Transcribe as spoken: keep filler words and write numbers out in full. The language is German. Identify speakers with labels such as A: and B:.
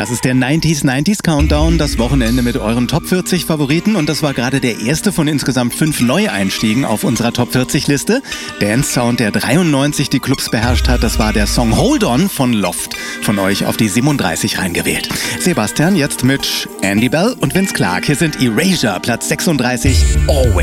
A: Das ist der neunziger neunziger Countdown, das Wochenende mit euren Top vierzig Favoriten. Und das war gerade der erste von insgesamt fünf Neueinstiegen auf unserer Top vierzig Liste. Dance Sound, der dreiundneunzig die Clubs beherrscht hat, das war der Song Hold On von Loft. Von euch auf die siebenunddreißig reingewählt. Sebastian, jetzt mit Andy Bell und Vince Clarke. Hier sind Erasure, Platz sechsunddreißig, Always.